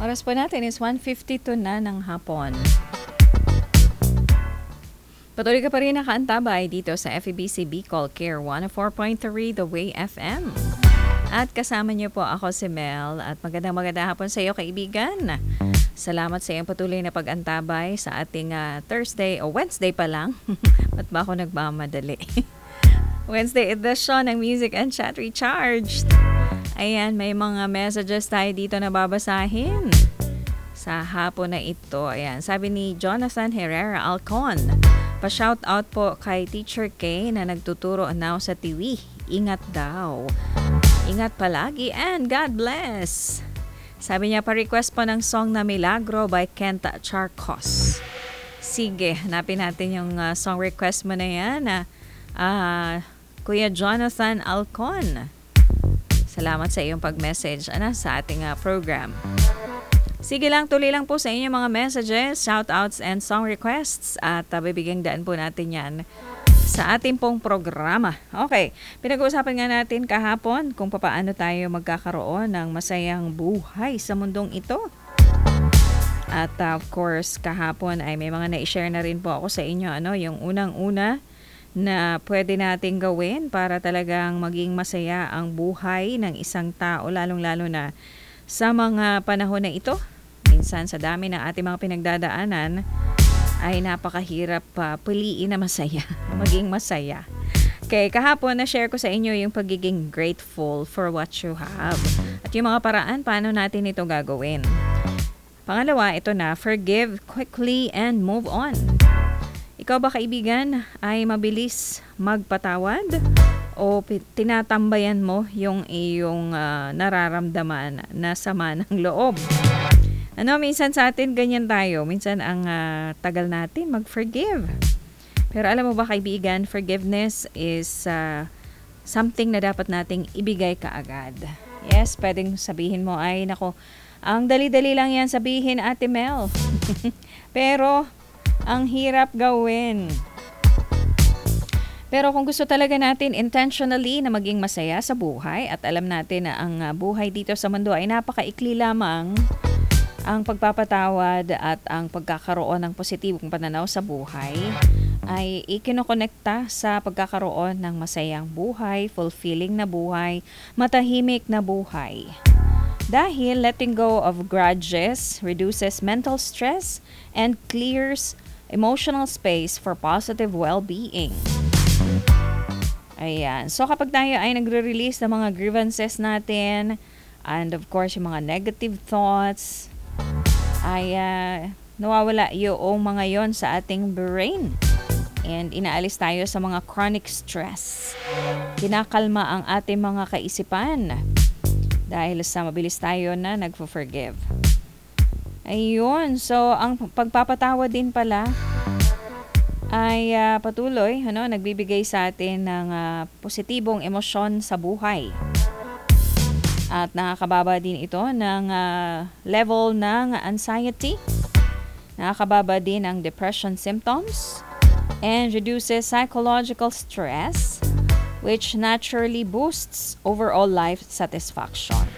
Oras po natin is 1:52 na ng hapon. Patuloy ka pa rin nakaantabay dito sa FEBC Bicol Care 104.3 The Way FM. At kasama niyo po ako si Mel at magandang hapon sa iyo kaibigan. Salamat sa iyong patuloy na pag-antabay sa ating Thursday o Wednesday pa lang. Ba't ba ako nagmamadali? Wednesday edition ng Music and Chat Recharged. Ayan, may mga messages tayo dito na babasahin sa hapon na ito. Ayan, sabi ni Jonathan Herrera Alcon, pa-shout out po kay Teacher K na nagtuturo now sa TV. Ingat daw. Ingat palagi and God bless. Sabi niya, pa-request po ng song na Milagro by Kenta Charcos. Sige, hanapin natin yung song request mo na yan. Kuya Jonathan Alcon. Salamat sa iyong pag-message sa ating program. Sige lang, tuloy lang po sa inyong mga messages, shoutouts, and song requests. At bibigyan daan po natin yan sa ating pong programa. Okay, pinag-uusapan nga natin kahapon kung paano tayo magkakaroon ng masayang buhay sa mundong ito. At of course, kahapon ay may mga na-share na rin po ako sa inyo. Yung unang-una na pwede nating gawin para talagang maging masaya ang buhay ng isang tao, lalong-lalo na sa mga panahon na ito. Minsan sa dami ng ating mga pinagdadaanan ay napakahirap piliin na masaya, maging masaya. Okay, kahapon na-share ko sa inyo yung pagiging grateful for what you have at yung mga paraan paano natin ito gagawin. Pangalawa, ito na, forgive quickly and move on. Ikaw ba kaibigan ay mabilis magpatawad o tinatambayan mo yung iyong nararamdaman na sama ng loob? Minsan sa atin ganyan tayo. Minsan ang tagal natin mag-forgive. Pero alam mo ba kaibigan, forgiveness is something na dapat nating ibigay kaagad. Yes, pwedeng sabihin mo ay nako, ang dali-dali lang yan sabihin Ate Mel. Pero ang hirap gawin. Pero kung gusto talaga natin intentionally na maging masaya sa buhay at alam natin na ang buhay dito sa mundo ay napakaikli lamang, ang pagpapatawad at ang pagkakaroon ng positibong pananaw sa buhay ay ikinokonekta sa pagkakaroon ng masayang buhay, fulfilling na buhay, matahimik na buhay. Dahil letting go of grudges reduces mental stress and clears emotional space for positive well-being. Ayan. So kapag tayo ay nagre-release ng mga grievances natin and of course yung mga negative thoughts, ay nawawala yung mga yon sa ating brain. And inaalis tayo sa mga chronic stress. Kinakalma ang ating mga kaisipan dahil sa mabilis tayo na nagpo-forgive. Ayun, so ang pagpapatawad din pala ay patuloy, nagbibigay sa atin ng positibong emosyon sa buhay. At nakakababa din ito ng level ng anxiety. Nakakababa din ang depression symptoms and reduces psychological stress, which naturally boosts overall life satisfaction.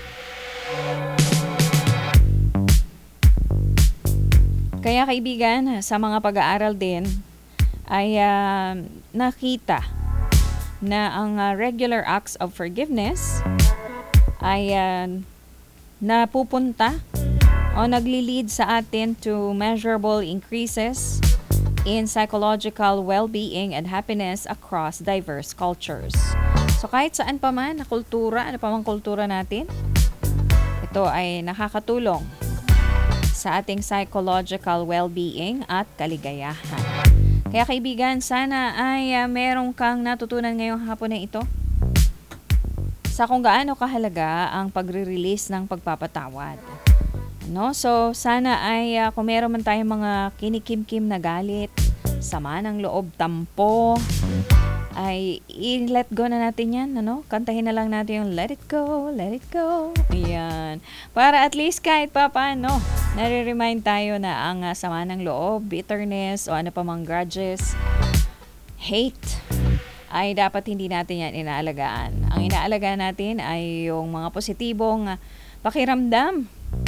Kaya kaibigan, sa mga pag-aaral din ay nakita na ang regular acts of forgiveness ay napupunta o nagli-lead sa atin to measurable increases in psychological well-being and happiness across diverse cultures. So kahit saan pa man na kultura, ano pa man kultura natin, ito ay nakakatulong sa ating psychological well-being at kaligayahan. Kaya kaibigan, sana ay meron kang natutunan ngayong hapon na ito sa kung gaano kahalaga ang pagre-release ng pagpapatawad. So sana ay kung meron man tayong mga kinikim-kim na galit, sama ng loob, tampo, ay i-let go na natin yan, Kantahin na lang natin yung let it go, let it go. Ayan. Para at least kahit pa paano, nare-remind tayo na ang sama ng loob, bitterness, o ano pa mang grudges, hate, ay dapat hindi natin yan inaalagaan. Ang inaalagaan natin ay yung mga positibong pakiramdam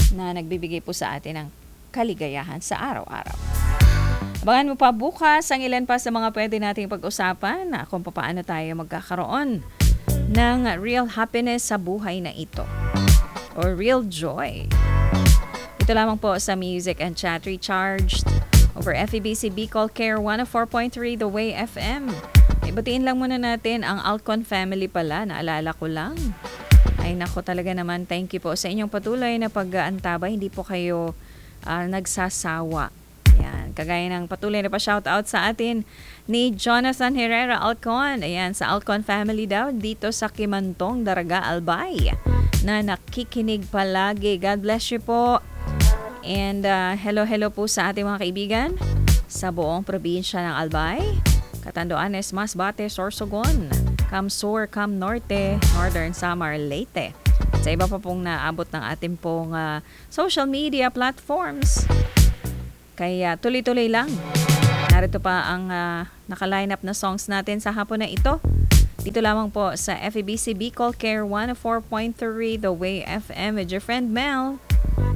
na nagbibigay po sa atin ng kaligayahan sa araw-araw. Abangan mo pa bukas ang ilan pa sa mga pwede nating pag-usapan na kung paano tayo magkakaroon ng real happiness sa buhay na ito or real joy. Ito lamang po sa Music and Chat Recharged over FEBC Bicol Care 104.3 The Way FM. Ibatiin lang muna natin ang Alcon family pala, naalala ko lang. Ay nako, talaga naman, thank you po sa inyong patuloy na pag-aantabay. Hindi po kayo nagsasawa. Ayan, kagaya ng patuloy na pa-shoutout sa atin ni Jonathan Herrera Alcon. Ayan, sa Alcon family daw dito sa Kimantong, Daraga, Albay na nakikinig palagi. God bless you po. And hello po sa ating mga kaibigan sa buong probinsya ng Albay, Catanduanes, Masbate, Sorsogon, Camsur, Cam Norte, Northern Samar, Leyte. At sa iba pa pong naabot ng ating pong social media platforms. Kaya tuloy-tuloy lang. Narito pa ang naka-line up na songs natin sa hapon na ito. Dito lamang po sa FEBC Bicol Care 104.3 The Way FM with your friend Mel.